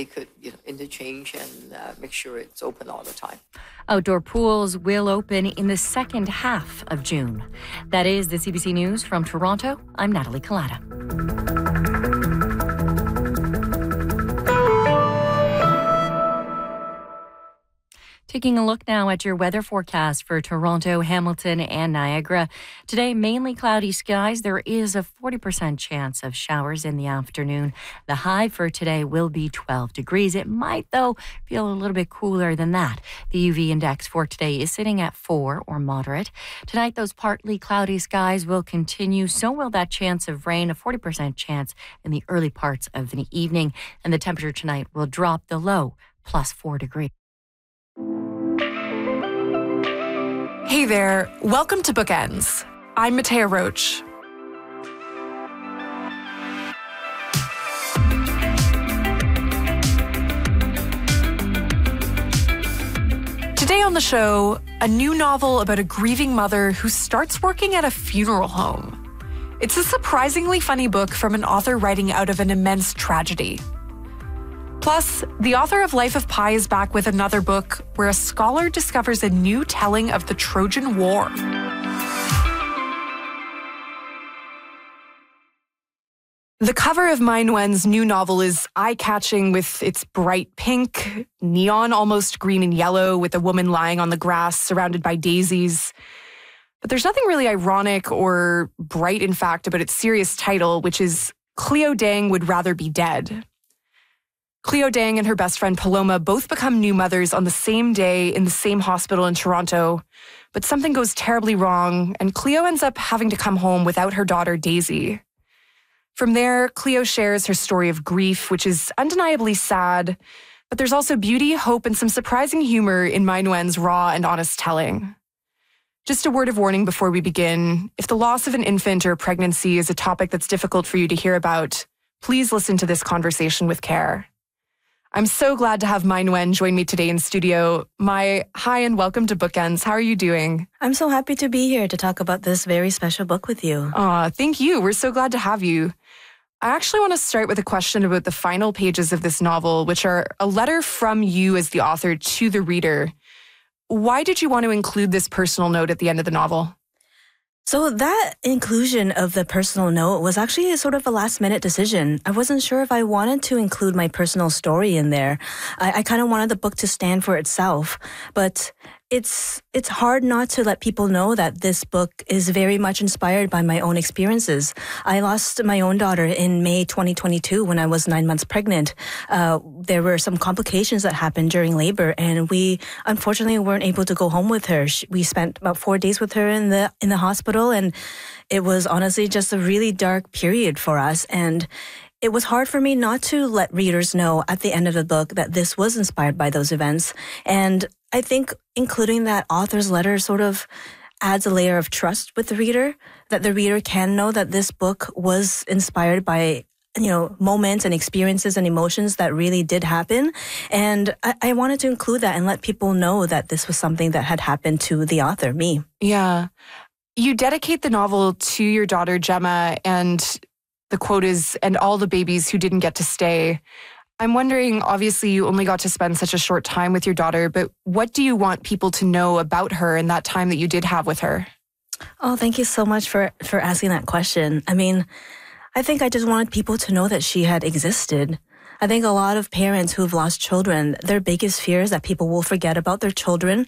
they could interchange and make sure it's open all the time. Outdoor pools will open in the second half of June. That is the CBC News from Toronto. I'm Natalie Collada. Taking a look now at your weather forecast for Toronto, Hamilton, and Niagara. Today, mainly cloudy skies. There is a 40% chance of showers in the afternoon. The high for today will be 12 degrees. It might, though, feel a little bit cooler than that. The UV index for today is sitting at 4 or moderate. Tonight, those partly cloudy skies will continue. So will that chance of rain, a 40% chance in the early parts of the evening. And the temperature tonight will drop the low, +4 degrees. Hey there, welcome to Bookends. I'm Matea Roach. Today on the show, a new novel about a grieving mother who starts working at a funeral home. It's a surprisingly funny book from an author writing out of an immense tragedy. Plus, the author of Life of Pi is back with another book where a scholar discovers a new telling of the Trojan War. The cover of Mai Nguyen's new novel is eye-catching with its bright pink, neon almost green and yellow, with a woman lying on the grass surrounded by daisies. But there's nothing really ironic or bright, in fact, about its serious title, which is Cleo Dang Would Rather Be Dead. Cleo Dang and her best friend Paloma both become new mothers on the same day in the same hospital in Toronto, but something goes terribly wrong, and Cleo ends up having to come home without her daughter Daisy. From there, Cleo shares her story of grief, which is undeniably sad, but there's also beauty, hope, and some surprising humor in Mai Nguyen's raw and honest telling. Just a word of warning before we begin. If the loss of an infant or pregnancy is a topic that's difficult for you to hear about, please listen to this conversation with care. I'm so glad to have Mai Nguyen join me today in studio. Mai, hi and welcome to Bookends. How are you doing? I'm so happy to be here to talk about this very special book with you. Thank you. We're so glad to have you. I actually want to start with a question about the final pages of this novel, which are a letter from you as the author to the reader. Why did you want to include this personal note at the end of the novel? So that inclusion of the personal note was actually sort of a last-minute decision. I wasn't sure if I wanted to include my personal story in there. I kind of wanted the book to stand for itself, but it's hard not to let people know that this book is very much inspired by my own experiences. I lost my own daughter in May 2022 when I was 9 months pregnant. There were some complications that happened during labor, and we unfortunately weren't able to go home with her. We spent about 4 days with her in the hospital, and it was honestly just a really dark period for us. And it was hard for me not to let readers know at the end of the book that this was inspired by those events. And I think including that author's letter sort of adds a layer of trust with the reader, that the reader can know that this book was inspired by, moments and experiences and emotions that really did happen. And I wanted to include that and let people know that this was something that had happened to the author, me. Yeah. You dedicate the novel to your daughter, Gemma, and the quote is, "and all the babies who didn't get to stay." I'm wondering, obviously, you only got to spend such a short time with your daughter, but what do you want people to know about her in that time that you did have with her? Oh, thank you so much for asking that question. I mean, I think I just wanted people to know that she had existed. I think a lot of parents who've lost children, their biggest fear is that people will forget about their children.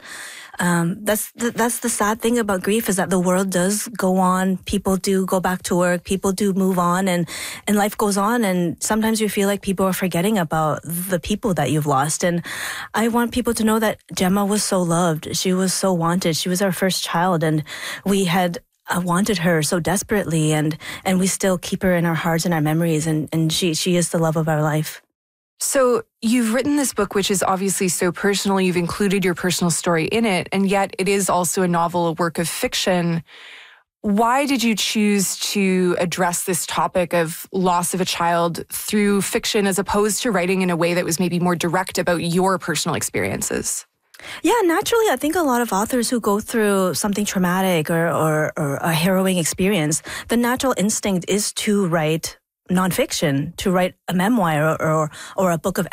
That's the sad thing about grief, is that the world does go on. People do go back to work. People do move on, and life goes on. And sometimes you feel like people are forgetting about the people that you've lost. And I want people to know that Gemma was so loved. She was so wanted. She was our first child, and we had wanted her so desperately, and we still keep her in our hearts and our memories. And she is the love of our life. So you've written this book, which is obviously so personal. You've included your personal story in it, and yet it is also a novel, a work of fiction. Why did you choose to address this topic of loss of a child through fiction as opposed to writing in a way that was maybe more direct about your personal experiences? Yeah, naturally, I think a lot of authors who go through something traumatic or a harrowing experience, the natural instinct is to write nonfiction, to write a memoir or a book of